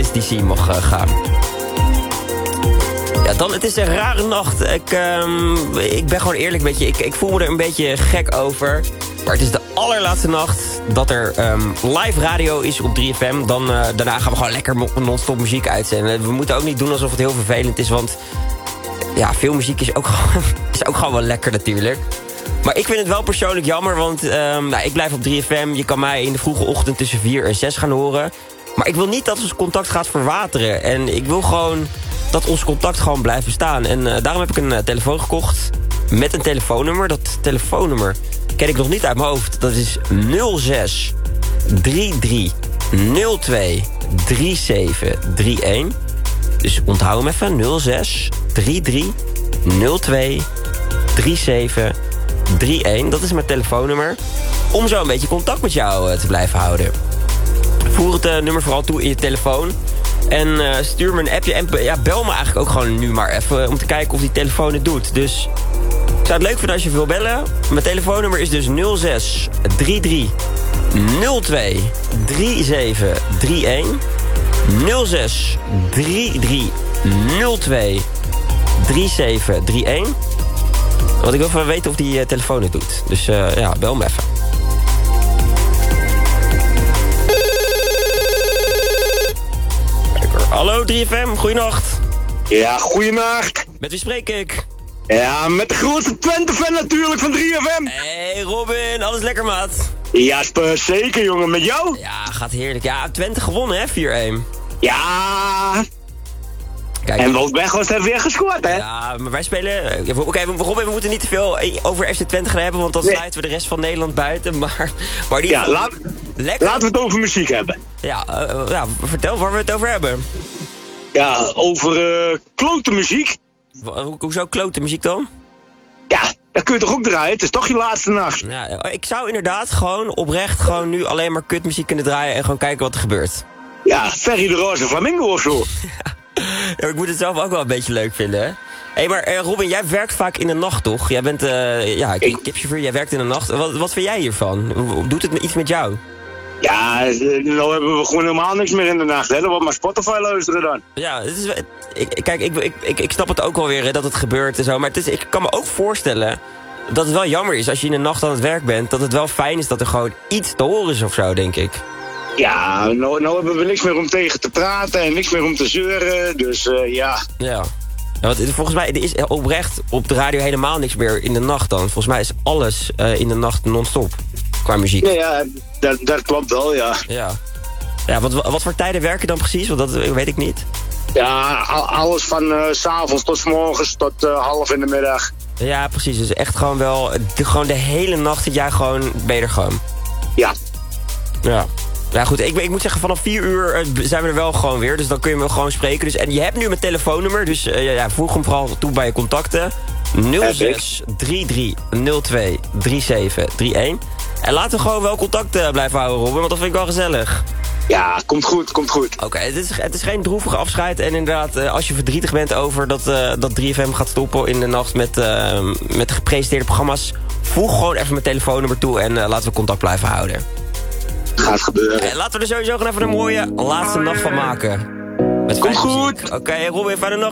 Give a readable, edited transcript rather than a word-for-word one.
Space DC mag gaan. Ja, dan, het is een rare nacht. Ik ben gewoon eerlijk met je. Ik voel me er een beetje gek over. Maar het is de allerlaatste nacht dat er live radio is op 3FM. Daarna gaan we gewoon lekker non-stop muziek uitzenden. We moeten ook niet doen alsof het heel vervelend is, want ja, veel muziek is ook gewoon wel lekker natuurlijk. Maar ik vind het wel persoonlijk jammer, want ik blijf op 3FM. Je kan mij in de vroege ochtend tussen 4 en 6 gaan horen. Maar ik wil niet dat ons contact gaat verwateren. En ik wil gewoon dat ons contact gewoon blijft bestaan. En daarom heb ik een telefoon gekocht met een telefoonnummer. Dat telefoonnummer ken ik nog niet uit mijn hoofd. Dat is 06 33 02 3731. Dus onthoud hem even. 06 33 02 3731. Dat is mijn telefoonnummer. Om zo een beetje contact met jou te blijven houden. Voer het nummer vooral toe in je telefoon. En stuur me een appje. En bel me eigenlijk ook gewoon nu maar even. Om te kijken of die telefoon het doet. Dus ik zou het leuk vinden als je wil bellen. Mijn telefoonnummer is dus 06 33 02 3731. 06 33 02 3731. Want ik wil even weten of die telefoon het doet. Dus bel me even. Hallo 3FM, goeienacht. Ja, goeienacht. Met wie spreek ik? Ja, met de grootste Twente-fan natuurlijk van 3FM. Hey Robin, alles lekker maat? Ja, zeker jongen, met jou? Ja, gaat heerlijk. Ja, Twente gewonnen hè, 4-1. Ja. Kijk, en Wout Weghorst heeft weer gescoord hè? Ja, maar wij spelen... Oké, Robin, we moeten niet te veel over FC Twente gaan hebben, want dan sluiten we de rest van Nederland buiten. Maar die... Ja, laten we het over muziek hebben. Ja, vertel waar we het over hebben. Ja, over klote muziek. Hoezo klote muziek dan? Ja, dat kun je toch ook draaien? Het is toch je laatste nacht. Ja, ik zou inderdaad gewoon oprecht gewoon nu alleen maar kutmuziek kunnen draaien en gewoon kijken wat er gebeurt. Ja, Ferry de Roze Flamingo of zo. Ja, ik moet het zelf ook wel een beetje leuk vinden, hè? Hé, maar Robin, jij werkt vaak in de nacht, toch? Jij bent, kipchauffeur, jij werkt in de nacht. Wat vind jij hiervan? Doet het iets met jou? Ja, nou hebben we gewoon helemaal niks meer in de nacht, hè? Dan wordt maar Spotify luisteren dan. Ja, ik snap het ook wel weer, hè, dat het gebeurt en zo. Maar ik kan me ook voorstellen dat het wel jammer is als je in de nacht aan het werk bent. Dat het wel fijn is dat er gewoon iets te horen is of zo, denk ik. Ja, nou hebben we niks meer om tegen te praten en niks meer om te zeuren, dus ja. Ja, want volgens mij er is oprecht op de radio helemaal niks meer in de nacht dan. Volgens mij is alles in de nacht non-stop qua muziek. Ja, dat klopt wel, ja. Ja, wat voor tijden werk je dan precies? Want dat weet ik niet. Ja, alles van 's avonds tot 's morgens tot half in de middag. Ja, precies. Dus echt gewoon wel... Gewoon de hele nacht zit jij gewoon... Ben je er gewoon? Ja. Ja, goed. Ik moet zeggen, vanaf 4 uur zijn we er wel gewoon weer. Dus dan kun je me gewoon spreken. Dus, en je hebt nu mijn telefoonnummer. Dus voeg hem vooral toe bij je contacten. 06 33 02 3731. En laten we gewoon wel contact blijven houden, Robin. Want dat vind ik wel gezellig. Ja, komt goed. Oké, het is geen droevige afscheid. En inderdaad, als je verdrietig bent over dat 3FM gaat stoppen in de nacht met de gepresenteerde programma's, voeg gewoon even mijn telefoonnummer toe en laten we contact blijven houden. Gaat gebeuren. Laten we er sowieso gewoon even een mooie laatste nacht van maken. Komt goed. Oké, Robin, fijne nacht.